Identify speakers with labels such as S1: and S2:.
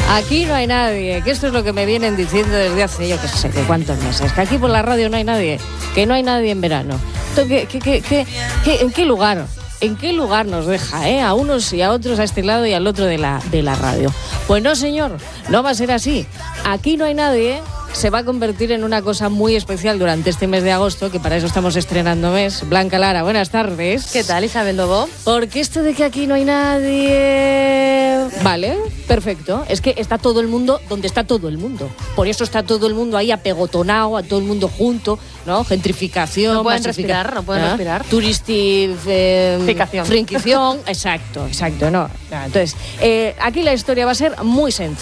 S1: Aquí no hay nadie, que esto es lo que me vienen diciendo desde hace yo que sé de cuántos meses, que aquí por la radio no hay nadie, que no hay nadie en verano. ¿En qué lugar? ¿En qué lugar nos deja, a unos y a otros, a este lado y al otro de la radio? Pues no, señor, no va a ser así. Aquí no hay nadie. Se va a convertir en una cosa muy especial durante este mes de agosto, que para eso estamos estrenando mes. Blanca Lara, buenas tardes.
S2: ¿Qué tal, Isabel Lobo?
S1: Porque esto de que aquí no hay nadie... Vale, perfecto. Es que está todo el mundo donde está todo el mundo. Por eso está todo el mundo ahí apegotonado, a todo el mundo junto, ¿no? Gentrificación...
S2: No pueden respirar, respirar.
S1: Turistificación. Exacto, ¿no? Entonces, aquí la historia va a ser muy sencilla.